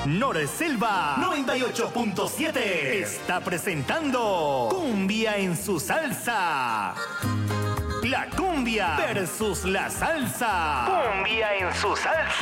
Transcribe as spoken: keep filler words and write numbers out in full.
Norselva noventa y ocho punto siete está presentando Cumbia en su salsa. La cumbia versus la salsa. Cumbia en su salsa.